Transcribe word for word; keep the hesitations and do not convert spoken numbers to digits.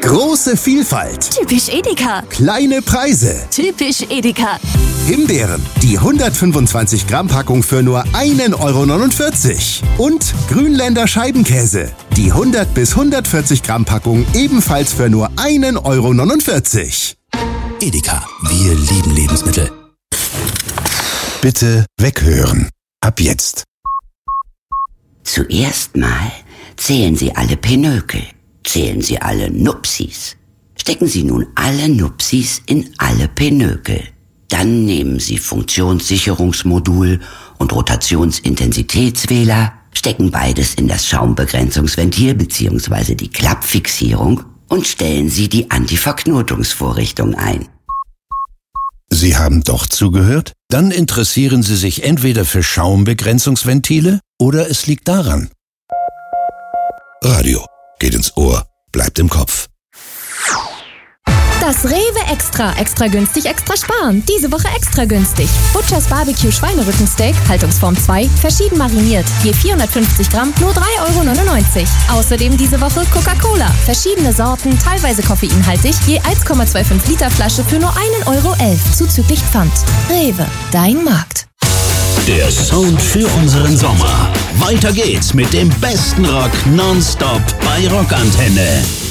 Große Vielfalt. Typisch Edeka. Kleine Preise. Typisch Edeka. Himbeeren, die hundertfünfundzwanzig Gramm Packung für nur ein Euro neunundvierzig. Und Grünländer Scheibenkäse, die hundert bis hundertvierzig Gramm Packung ebenfalls für nur ein Euro neunundvierzig. Edeka, wir lieben Lebensmittel. Bitte weghören. Ab jetzt. Zuerst mal zählen Sie alle Pinökel. Zählen Sie alle Nupsis. Stecken Sie nun alle Nupsis in alle Pinökel. Dann nehmen Sie Funktionssicherungsmodul und Rotationsintensitätswähler, stecken beides in das Schaumbegrenzungsventil bzw. die Klappfixierung und stellen Sie die Antiverknotungsvorrichtung ein. Sie haben doch zugehört? Dann interessieren Sie sich entweder für Schaumbegrenzungsventile oder es liegt daran. Radio geht ins Ohr, bleibt im Kopf. Das Rewe Extra. Extra günstig, extra sparen. Diese Woche extra günstig. Butchers Barbecue Schweinerückensteak, Haltungsform zwei, verschieden mariniert. Je vierhundertfünfzig Gramm, nur drei Euro neunundneunzig. Außerdem diese Woche Coca-Cola. Verschiedene Sorten, teilweise koffeinhaltig, je eins Komma fünfundzwanzig Liter Flasche für nur ein Euro elf, zuzüglich Pfand. Rewe, dein Markt. Der Sound für unseren Sommer. Weiter geht's mit dem besten Rock nonstop bei Rockantenne.